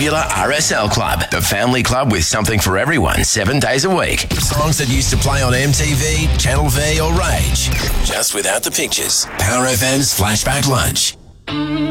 Cellular RSL Club, the family club with something for everyone 7 days a week. Songs that used to play on MTV, Channel V or Rage, just without the pictures. Power FM's Flashback Lunch.